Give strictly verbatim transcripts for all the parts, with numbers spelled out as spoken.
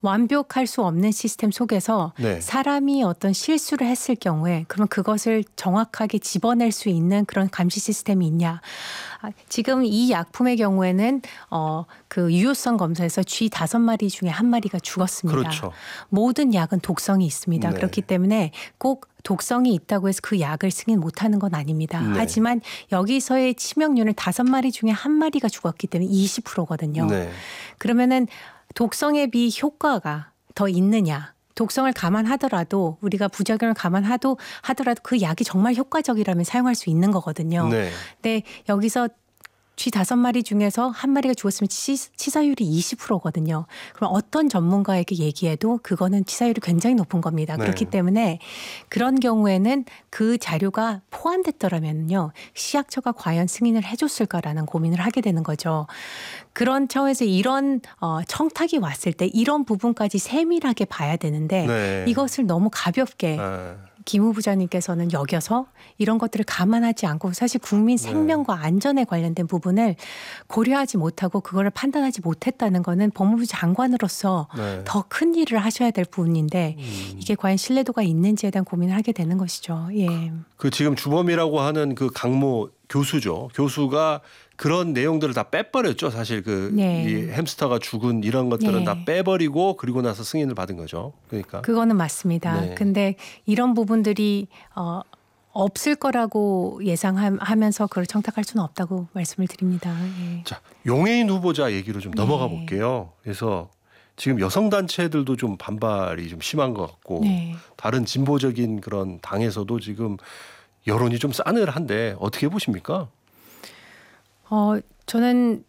완벽할 수 없는 시스템 속에서 네. 사람이 어떤 실수를 했을 경우에 그러면 그것을 정확하게 집어낼 수 있는 그런 감시 시스템이 있냐. 아, 지금 이 약품의 경우에는 어, 그 유효성 검사에서 쥐 다섯 마리 중에 한 마리가 죽었습니다. 그렇죠. 모든 약은 독성이 있습니다. 네. 그렇기 때문에 꼭 독성이 있다고 해서 그 약을 승인 못하는 건 아닙니다. 네. 하지만 여기서의 치명률은 다섯 마리 중에 한 마리가 죽었기 때문에 이십 퍼센트거든요. 네. 그러면은 독성에 비해 효과가 더 있느냐. 독성을 감안하더라도 우리가 부작용을 감안하도 하더라도 그 약이 정말 효과적이라면 사용할 수 있는 거거든요. 네. 근데 여기서 쥐 다섯 마리 중에서 한 마리가 죽었으면 치, 치사율이 이십 퍼센트거든요. 그럼 어떤 전문가에게 얘기해도 그거는 치사율이 굉장히 높은 겁니다. 네. 그렇기 때문에 그런 경우에는 그 자료가 포함됐더라면요. 식약처가 과연 승인을 해줬을까라는 고민을 하게 되는 거죠. 그런 차원에서 이런 어, 청탁이 왔을 때 이런 부분까지 세밀하게 봐야 되는데 네. 이것을 너무 가볍게 아. 김 후보자님께서는 여겨서 이런 것들을 감안하지 않고 사실 국민 생명과 안전에 관련된 부분을 고려하지 못하고 그거를 판단하지 못했다는 거는 법무부 장관으로서 네. 더 큰 일을 하셔야 될 부분인데 음. 이게 과연 신뢰도가 있는지에 대한 고민을 하게 되는 것이죠. 예. 그 지금 주범이라고 하는 그 강모 교수죠. 교수가 그런 내용들을 다 빼버렸죠. 사실 그 네. 이 햄스터가 죽은 이런 것들은 네. 다 빼버리고 그리고 나서 승인을 받은 거죠. 그러니까. 그거는 맞습니다. 네. 근데 이런 부분들이 어, 없을 거라고 예상하면서 그걸 청탁할 수는 없다고 말씀을 드립니다. 예. 자, 용해인 후보자 얘기로 좀 네. 넘어가 볼게요. 그래서 지금 여성 단체들도 좀 반발이 좀 심한 것 같고 네. 다른 진보적인 그런 당에서도 지금 여론이 좀 싸늘한데 어떻게 보십니까? 어, 저는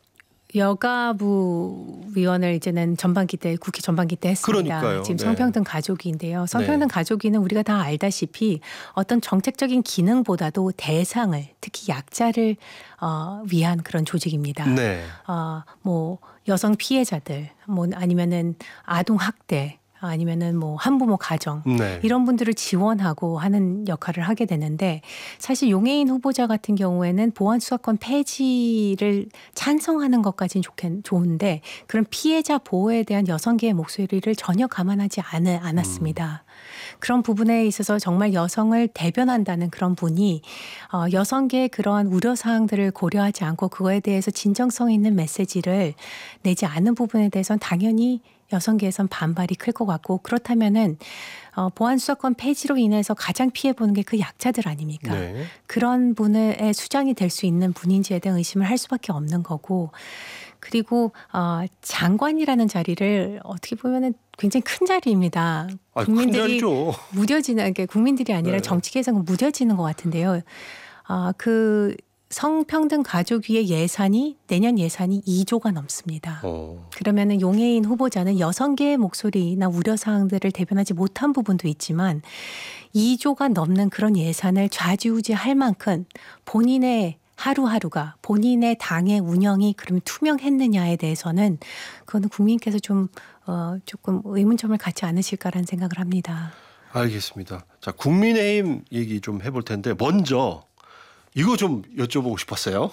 여가부 위원을 이제는 전반기 때 국회 전반기 때 했습니다. 그러니까요. 지금 네. 성평등 가족위인데요. 성평등 네. 가족위는 우리가 다 알다시피 어떤 정책적인 기능보다도 대상을 특히 약자를 어, 위한 그런 조직입니다. 네. 어, 뭐 여성 피해자들, 뭐 아니면은 아동 학대. 아니면은 뭐 한부모 가정 네. 이런 분들을 지원하고 하는 역할을 하게 되는데 사실 용해인 후보자 같은 경우에는 보안수사권 폐지를 찬성하는 것까지는 좋겠, 좋은데 그런 피해자 보호에 대한 여성계의 목소리를 전혀 감안하지 않, 않았습니다. 음. 그런 부분에 있어서 정말 여성을 대변한다는 그런 분이 어, 여성계의 그러한 우려사항들을 고려하지 않고 그거에 대해서 진정성 있는 메시지를 내지 않는 부분에 대해서는 당연히 여성계에선 반발이 클 것 같고 그렇다면은 어, 보안수사권 폐지로 인해서 가장 피해보는 게 그 약자들 아닙니까? 네. 그런 분의 수장이 될 수 있는 분인지에 대한 의심을 할 수밖에 없는 거고 그리고 어, 장관이라는 자리를 어떻게 보면은 굉장히 큰 자리입니다. 아, 국민들이 큰 자리죠. 무뎌지는 게 국민들이 아니라 네. 정치계에서는 무뎌지는 것 같은데요. 아, 그 성평등 가족위의 예산이 내년 예산이 이조가 넘습니다. 어. 그러면은 용해인 후보자는 여성계의 목소리나 우려사항들을 대변하지 못한 부분도 있지만 이조가 넘는 그런 예산을 좌지우지할 만큼 본인의 하루하루가 본인의 당의 운영이 그럼 투명했느냐에 대해서는 그거는 국민께서 좀 어, 조금 의문점을 갖지 않으실까라는 생각을 합니다. 알겠습니다. 자, 국민의힘 얘기 좀 해볼 텐데 먼저 이거 좀 여쭤보고 싶었어요.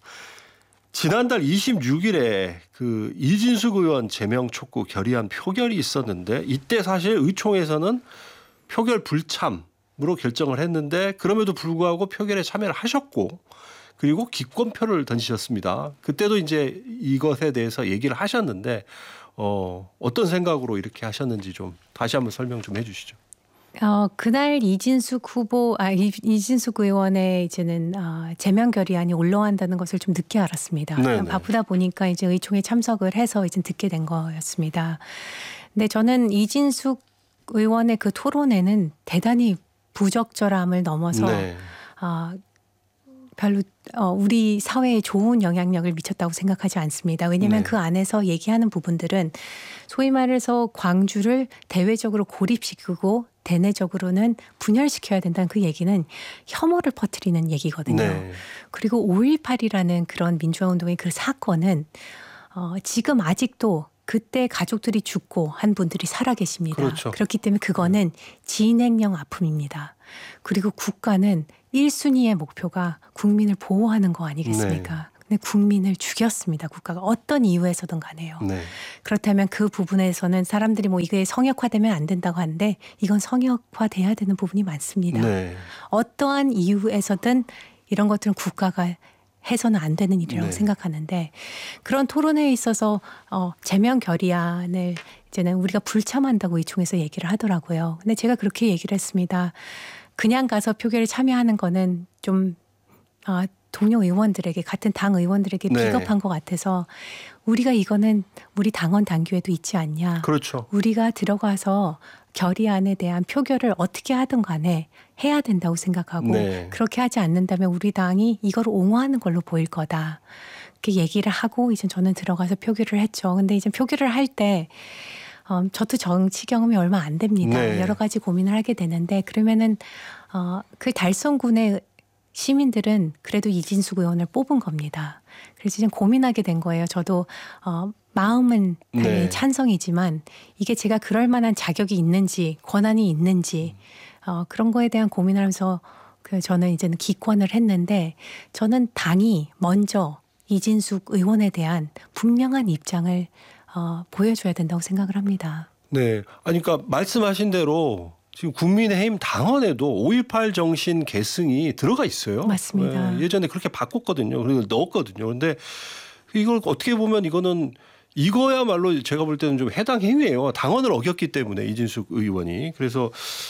지난달 이십육일에 그 이진숙 의원 제명 촉구 결의안 표결이 있었는데 이때 사실 의총에서는 표결 불참으로 결정을 했는데 그럼에도 불구하고 표결에 참여를 하셨고 그리고 기권표를 던지셨습니다. 그때도 이제 이것에 대해서 얘기를 하셨는데 어, 어떤 생각으로 이렇게 하셨는지 좀 다시 한번 설명 좀 해주시죠. 어, 그날 이진숙 후보, 아, 이, 이진숙 의원의 이제는 어, 제명 결의안이 올라온다는 것을 좀 늦게 알았습니다. 네네. 바쁘다 보니까 이제 의총에 참석을 해서 이제 듣게 된 거였습니다. 근데 저는 이진숙 의원의 그 토론에는 대단히 부적절함을 넘어서 네. 어, 별로 어, 우리 사회에 좋은 영향력을 미쳤다고 생각하지 않습니다. 왜냐하면 네. 그 안에서 얘기하는 부분들은 소위 말해서 광주를 대외적으로 고립시키고 대내적으로는 분열시켜야 된다는 그 얘기는 혐오를 퍼뜨리는 얘기거든요. 네. 그리고 오일팔이라는 그런 민주화운동의 그 사건은 어, 지금 아직도 그때 가족들이 죽고 한 분들이 살아계십니다. 그렇죠. 그렇기 때문에 그거는 진행형 아픔입니다. 그리고 국가는 일 순위의 목표가 국민을 보호하는 거 아니겠습니까? 네. 근데 국민을 죽였습니다. 국가가 어떤 이유에서든 간에요. 네. 그렇다면 그 부분에서는 사람들이 뭐 이게 성역화되면 안 된다고 하는데 이건 성역화돼야 되는 부분이 많습니다. 네. 어떠한 이유에서든 이런 것들은 국가가 해서는 안 되는 일이라고 네. 생각하는데 그런 토론회에 있어서 어, 제명 결의안을 이제는 우리가 불참한다고 이 총에서 얘기를 하더라고요. 근데 제가 그렇게 얘기를 했습니다. 그냥 가서 표결에 참여하는 거는 좀 어, 동료 의원들에게 같은 당 의원들에게 네. 비겁한 것 같아서 우리가 이거는 우리 당원 당규에도 있지 않냐. 그렇죠. 우리가 들어가서 결의안에 대한 표결을 어떻게 하든 간에 해야 된다고 생각하고 네. 그렇게 하지 않는다면 우리 당이 이걸 옹호하는 걸로 보일 거다. 이렇게 얘기를 하고 이제 저는 들어가서 표결을 했죠. 근데 이제 표결을 할 때 어, 저도 정치 경험이 얼마 안 됩니다. 네. 여러 가지 고민을 하게 되는데 그러면은 어, 그 달성군의 시민들은 그래도 이진숙 의원을 뽑은 겁니다. 그래서 지금 고민하게 된 거예요. 저도 어, 마음은 당연히 네. 찬성이지만 이게 제가 그럴 만한 자격이 있는지 권한이 있는지 어, 그런 거에 대한 고민을 하면서 그 저는 이제는 기권을 했는데 저는 당이 먼저 이진숙 의원에 대한 분명한 입장을 어, 보여줘야 된다고 생각을 합니다. 네. 아니 그러니까 말씀하신 대로 지금 국민의힘 당원에도 오일팔 정신 계승이 들어가 있어요. 맞습니다. 네, 예전에 그렇게 바꿨거든요. 그리고 넣었거든요. 그런데 이걸 어떻게 보면 이거는 이거야말로 제가 볼 때는 좀 해당 행위예요. 당원을 어겼기 때문에 이진숙 의원이. 그래서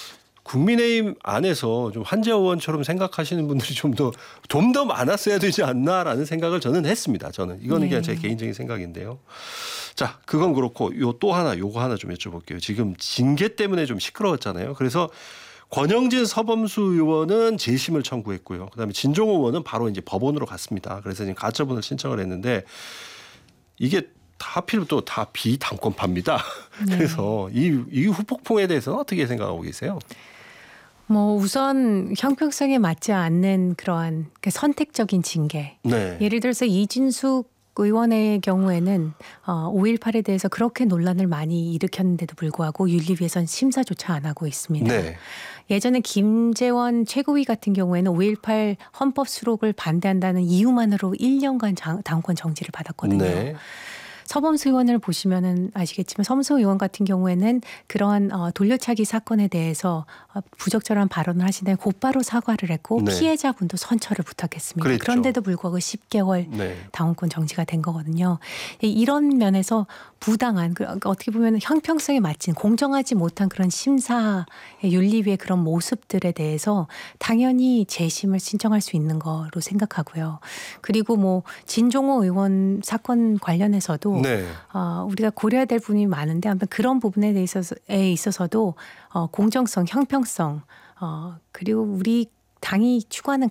국민의힘 안에서 좀 한재 의원처럼 생각하시는 분들이 좀 더 좀 더 많았어야 되지 않나라는 생각을 저는 했습니다. 저는 이거는 네. 그냥 제 개인적인 생각인데요. 자, 그건 그렇고 요 또 하나 요거 하나 좀 여쭤볼게요. 지금 징계 때문에 좀 시끄러웠잖아요. 그래서 권영진 서범수 의원은 재심을 청구했고요. 그다음에 진종호 의원은 바로 이제 법원으로 갔습니다. 그래서 지금 가처분을 신청을 했는데 이게 하필 또 다 비당권파입니다. 네. 그래서 이, 이 후폭풍에 대해서는 어떻게 생각하고 계세요? 뭐 우선 형평성에 맞지 않는 그러한 그 선택적인 징계. 네. 예를 들어서 이진숙 의원의 경우에는 어, 오일팔에 대해서 그렇게 논란을 많이 일으켰는데도 불구하고 윤리위에서는 심사조차 안 하고 있습니다. 네. 예전에 김재원 최고위 같은 경우에는 오일팔 헌법 수록을 반대한다는 이유만으로 일 년간 장, 당권 정지를 받았거든요. 네. 서범수 의원을 보시면은 아시겠지만 서범수 의원 같은 경우에는 그러한 어, 돌려차기 사건에 대해서 어, 부적절한 발언을 하신 다음에 곧바로 사과를 했고 네. 피해자분도 선처를 부탁했습니다. 그랬죠. 그런데도 불구하고 십 개월 네. 당원권 정지가 된 거거든요. 이런 면에서 부당한 그러니까 어떻게 보면 형평성에 맞진 공정하지 못한 그런 심사 윤리위의 그런 모습들에 대해서 당연히 재심을 신청할 수 있는 거로 생각하고요. 그리고 뭐 진종호 의원 사건 관련해서도 네. 어, 우리가 고려해야 될 부분이 많은데 아무튼 그런 부분에 대해서에 있어서도 어, 공정성, 형평성 어, 그리고 우리 당이 추구하는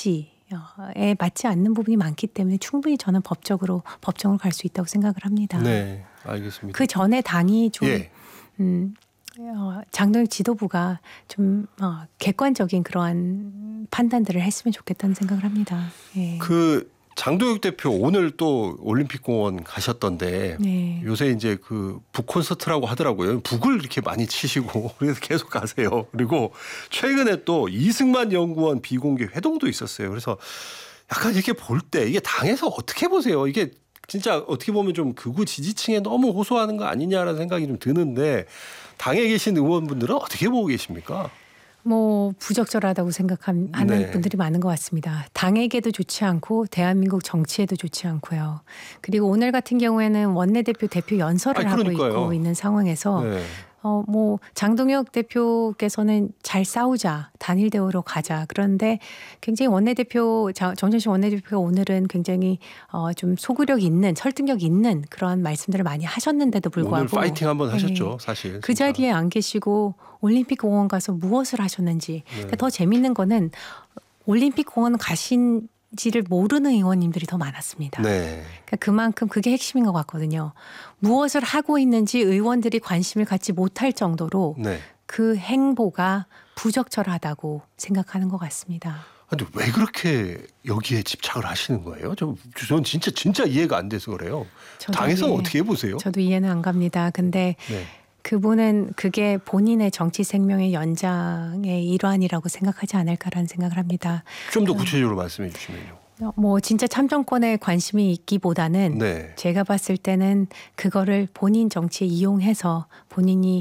가치에 맞지 않는 부분이 많기 때문에 충분히 저는 법적으로 법정을 갈 수 있다고 생각을 합니다. 네. 알겠습니다. 그 전에 당이 좀 예. 음, 어, 장동혁 지도부가 좀 어, 객관적인 그러한 판단들을 했으면 좋겠다는 생각을 합니다. 예. 그 장도혁 대표 오늘 또 올림픽공원 가셨던데 네. 요새 이제 그 북 콘서트라고 하더라고요. 북을 이렇게 많이 치시고 그래서 계속 가세요. 그리고 최근에 또 이승만 연구원 비공개 회동도 있었어요. 그래서 약간 이렇게 볼 때 이게 당에서 어떻게 보세요? 이게 진짜 어떻게 보면 좀 극우 지지층에 너무 호소하는 거 아니냐라는 생각이 좀 드는데 당에 계신 의원분들은 어떻게 보고 계십니까? 뭐 부적절하다고 생각하는 네. 분들이 많은 것 같습니다. 당에게도 좋지 않고 대한민국 정치에도 좋지 않고요. 그리고 오늘 같은 경우에는 원내대표 대표 연설을 아니, 하고 그러니까요. 있고 있는 상황에서 네. 어, 뭐 장동혁 대표께서는 잘 싸우자, 단일 대우로 가자. 그런데 굉장히 원내대표 정진식 원내대표가 오늘은 굉장히 어, 좀 소구력 있는, 설득력 있는 그런 말씀들을 많이 하셨는데도 불구하고 오늘 파이팅 한번 네. 하셨죠, 사실. 그 진짜. 자리에 안 계시고 올림픽 공원 가서 무엇을 하셨는지. 네. 그러니까 더 재밌는 거는 올림픽 공원 가신 지를 모르는 의원님들이 더 많았습니다. 네. 그러니까 그만큼 그게 핵심인 것 같거든요. 무엇을 하고 있는지 의원들이 관심을 갖지 못할 정도로 네. 그 행보가 부적절하다고 생각하는 것 같습니다. 근데 왜 그렇게 여기에 집착을 하시는 거예요? 저, 저는 진짜 진짜 이해가 안 돼서 그래요. 저도 당에서는 이해- 어떻게 해보세요? 저도 이해는 안 갑니다. 근데 네. 그분은 그게 본인의 정치 생명의 연장의 일환이라고 생각하지 않을까라는 생각을 합니다. 좀 더 구체적으로 말씀해 주시면요. 뭐 진짜 참정권에 관심이 있기보다는 네. 제가 봤을 때는 그거를 본인 정치에 이용해서 본인이